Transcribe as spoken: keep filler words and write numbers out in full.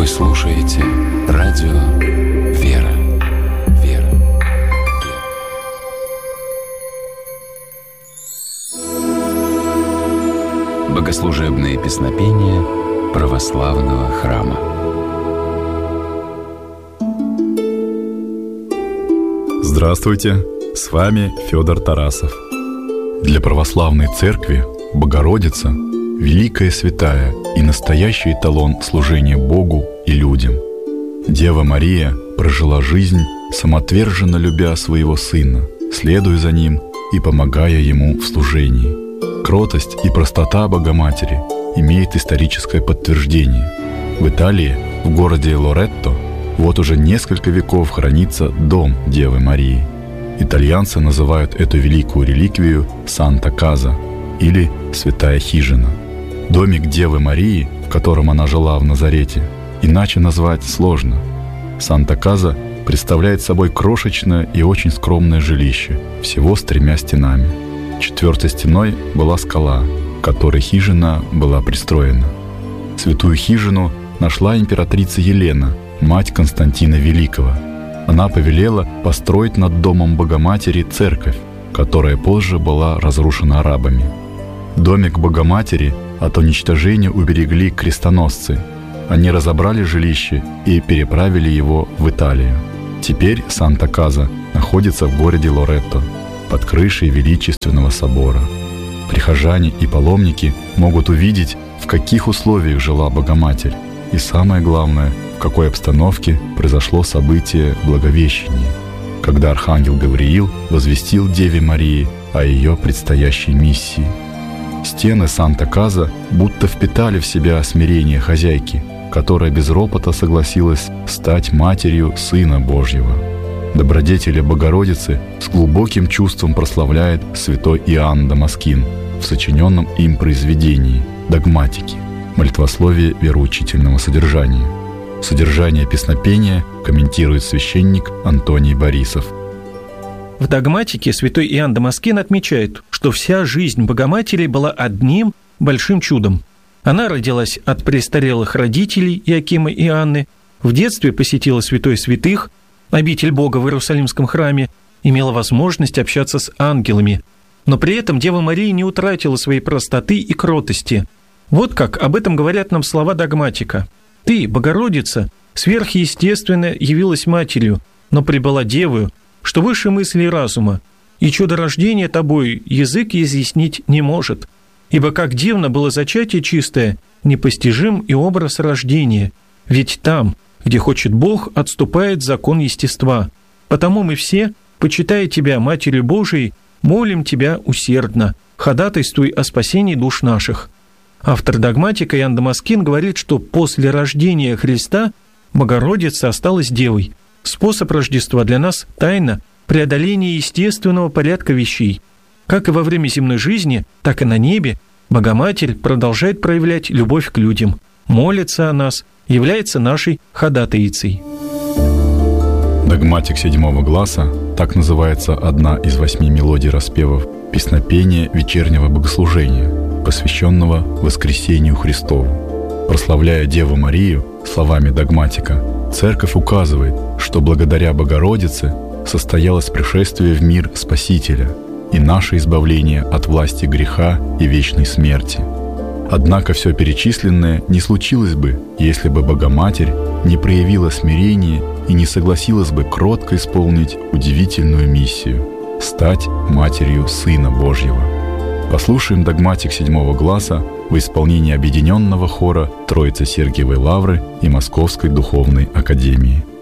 Вы слушаете радио «Вера». Вера. Богослужебные песнопения православного храма. Здравствуйте, с вами Федор Тарасов. Для православной церкви Богородица – великая святая и настоящий эталон служения Богу и людям. Дева Мария прожила жизнь, самоотверженно любя своего Сына, следуя за Ним и помогая Ему в служении. Кротость и простота Богоматери имеет историческое подтверждение. В Италии, в городе Лоретто, вот уже несколько веков хранится дом Девы Марии. Итальянцы называют эту великую реликвию «Санта-Каза» или «Святая хижина». Домик Девы Марии, в котором она жила в Назарете, иначе назвать сложно. Санта-Каза представляет собой крошечное и очень скромное жилище, всего с тремя стенами. Четвертой стеной была скала, к которой хижина была пристроена. Святую хижину нашла императрица Елена, мать Константина Великого. Она повелела построить над домом Богоматери церковь, которая позже была разрушена арабами. Домик Богоматери от уничтожения уберегли крестоносцы. Они разобрали жилище и переправили его в Италию. Теперь Санта-Каза находится в городе Лоретто, под крышей величественного собора. Прихожане и паломники могут увидеть, в каких условиях жила Богоматерь, и самое главное, в какой обстановке произошло событие Благовещения, когда архангел Гавриил возвестил Деве Марии о ее предстоящей миссии. Стены Санта-Каза будто впитали в себя смирение хозяйки, которая без ропота согласилась стать матерью Сына Божьего. Добродетели Богородицы с глубоким чувством прославляет святой Иоанн Дамаскин в сочиненном им произведении «Догматики» – молитвословие вероучительного содержания. Содержание песнопения комментирует священник Антоний Борисов. В догматике святой Иоанн Дамаскин отмечает, что вся жизнь Богоматери была одним большим чудом. Она родилась от престарелых родителей Иоакима и Анны, в детстве посетила святой святых, обитель Бога в Иерусалимском храме, имела возможность общаться с ангелами. Но при этом Дева Мария не утратила своей простоты и кротости. Вот как об этом говорят нам слова догматика. «Ты, Богородица, сверхъестественно явилась матерью, но прибыла девою, что выше мысли и разума, и чудо рождения тобой язык изъяснить не может. Ибо как дивно было зачатие чистое, непостижим и образ рождения, ведь там, где хочет Бог, отступает закон естества. Потому мы все, почитая тебя Матерью Божией, молим тебя усердно, ходатайствуй о спасении душ наших». Автор догматика Иоанн Дамаскин говорит, что после рождения Христа Богородица осталась девой. Способ Рождества для нас – тайна преодоления естественного порядка вещей. Как и во время земной жизни, так и на небе Богоматерь продолжает проявлять любовь к людям, молится о нас, является нашей ходатайицей. Догматик седьмого гласа – так называется одна из восьми мелодий распевов песнопения вечернего богослужения, посвященного Воскресению Христову. Прославляя Деву Марию словами догматика, Церковь указывает, что благодаря Богородице состоялось пришествие в мир Спасителя и наше избавление от власти греха и вечной смерти. Однако все перечисленное не случилось бы, если бы Богоматерь не проявила смирение и не согласилась бы кротко исполнить удивительную миссию – стать матерью Сына Божьего. Послушаем догматик седьмого гласа в исполнении объединенного хора Троицы Сергиевой Лавры и Московской Духовной Академии.